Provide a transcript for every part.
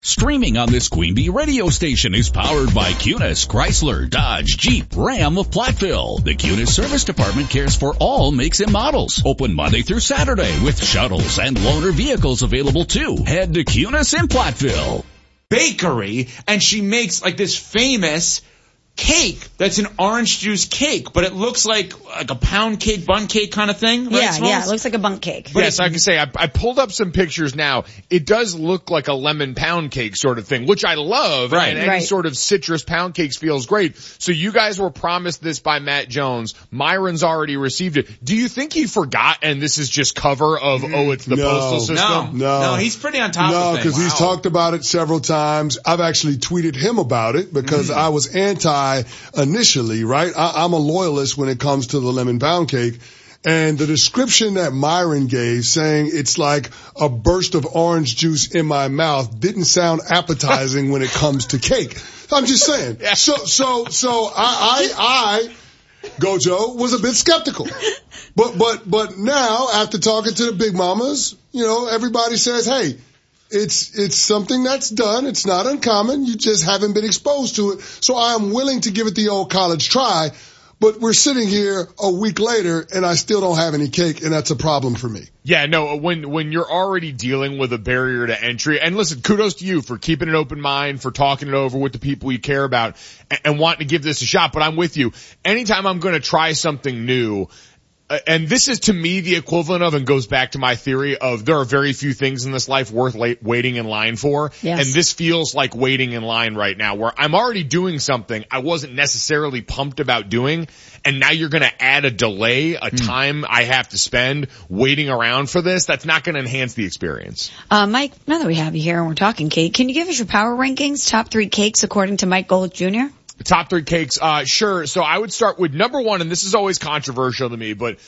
Streaming on this Queen Bee radio station is powered by Cunis, Chrysler, Dodge, Jeep, Ram of Platteville. The Cunis Service Department cares for all makes and models. Open Monday through Saturday with shuttles and loaner vehicles available too. Head to Cunis in Platteville. Bakery, and she makes like this famous cake that's an orange juice cake, but it looks like a pound cake, bun cake kind of thing. Right, Yeah, it looks like a bundt cake. Yes, I can say I pulled up some pictures now. It does look like a lemon pound cake sort of thing, which I love. Right. And any sort of citrus pound cakes feels great. So you guys were promised this by Matt Jones. Myron's already received it. Do you think he forgot and this is just cover of, it's the postal system? No, he's pretty on top of No, things. because he's talked about it several times. I've actually tweeted him about it because I was anti initially, right? I'm a loyalist when it comes to the lemon pound cake. And the description that Myron gave, saying it's like a burst of orange juice in my mouth, didn't sound appetizing when it comes to cake. I'm just saying. Yeah. So I Gojo, was a bit skeptical. But now, after talking to the big mamas, everybody says, hey, it's something that's done. It's not uncommon. You just haven't been exposed to it. So I am willing to give it the old college try. But we're sitting here a week later and I still don't have any cake, and that's a problem for me. Yeah, no, when you're already dealing with a barrier to entry, and listen, kudos to you for keeping an open mind, for talking it over with the people you care about, and wanting to give this a shot, but I'm with you. Anytime I'm going to try something new, and this is to me the equivalent of, and goes back to my theory of, there are very few things in this life worth waiting in line for. Yes. And this feels like waiting in line right now, where I'm already doing something I wasn't necessarily pumped about doing, and now you're going to add a delay, a time I have to spend waiting around for this. That's not going to enhance the experience. Mike, now that we have you here and we're talking cake, can you give us your power rankings, top 3 cakes according to Mike Golick Jr.? Top 3 cakes, sure. So I would start with number 1, and this is always controversial to me, but,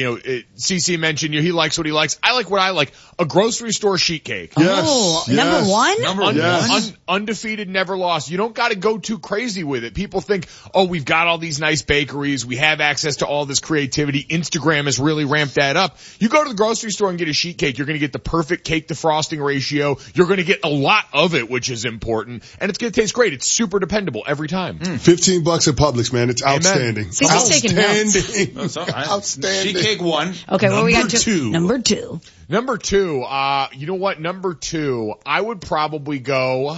CC mentioned he likes what he likes. I like what I like. A grocery store sheet cake. Oh, Yes. number 1? Number one. Undefeated, never lost. You don't gotta go too crazy with it. People think, we've got all these nice bakeries. We have access to all this creativity. Instagram has really ramped that up. You go to the grocery store and get a sheet cake. You're gonna get the perfect cake to frosting ratio. You're gonna get a lot of it, which is important. And it's gonna taste great. It's super dependable every time. $15 at Publix, man. It's outstanding. He's taking notes. Outstanding. Sheet cake 1. Okay, what we got? Number 2. Number 2, you know what? Number 2, I would probably go,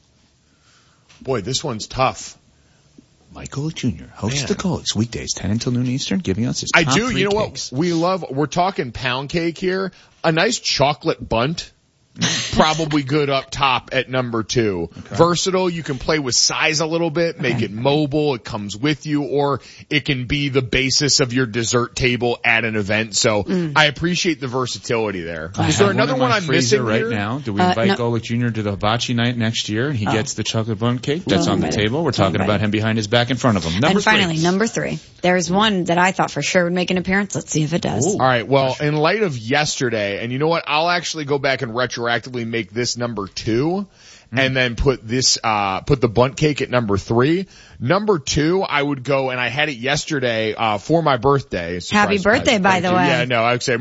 boy, this one's tough. Mike Golick Jr., host the Golicks, weekdays, 10 until noon Eastern, giving us his I top do. 3 You know cakes. what? We're talking pound cake here. A nice chocolate bundt. Probably good up top at number 2. Okay. Versatile. You can play with size a little bit, make it mobile. It comes with you, or it can be the basis of your dessert table at an event. So I appreciate the versatility there. Is there another one I'm missing right here? now? Do we invite Golick Jr. to the hibachi night next year and he gets the chocolate bundt cake that's on the table? We're talking about him behind his back in front of him. And finally, number 3. There's one that I thought for sure would make an appearance. Let's see if it does. All right. Well, in light of yesterday, and you know what? I'll actually go back and retroactively make this number 2 and then put the bundt cake at number 3. Number 2, I would go, and I had it yesterday, for my birthday. Happy birthday, by the way. Yeah, no, I would say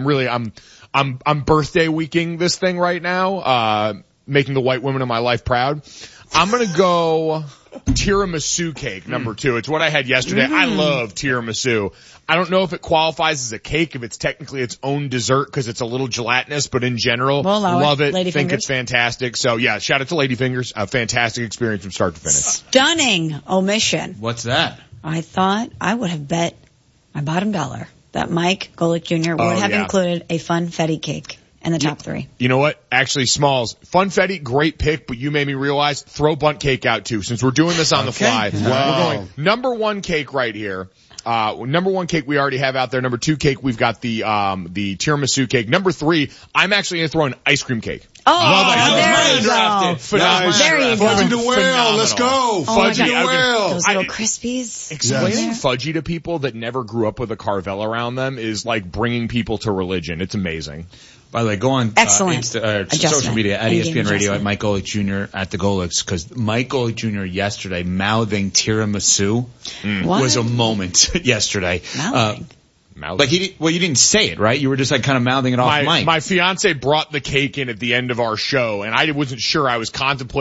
I'm birthday weeking this thing right now, making the white women in my life proud. I'm gonna go tiramisu cake, number 2. It's what I had yesterday. I love tiramisu. I don't know if it qualifies as a cake, if it's technically its own dessert, because it's a little gelatinous, but in general, love it. Think it's fantastic. So yeah, shout out to Ladyfingers. A fantastic experience from start to finish. Stunning omission. What's that? I thought I would have bet my bottom dollar that Mike Golick Jr. would have included a funfetti cake in the top 3. You know what? Actually, Smalls, funfetti, great pick, but you made me realize, throw bundt cake out too, since we're doing this on the fly. Wow. We're going number 1 cake right here. Number 1 cake we already have out there. Number 2 cake, we've got the tiramisu cake. Number 3, I'm actually going to throw an ice cream cake. Oh, there you go. Phenomenal. There you go. Fudgy the whale. Let's go. Fudgy the whale. Those little Crispies. Explaining fudgy to people that never grew up with a Carvel around them is like bringing people to religion. It's amazing. By the way, go on social media at ESPN Radio at Mike Golick Jr. at the Golicks, because Mike Golick Jr. yesterday mouthing tiramisu was a moment yesterday. Mouthing? Like you didn't say it, right? You were just like kind of mouthing it off mic. My fiance brought the cake in at the end of our show, and I wasn't sure. I was contemplating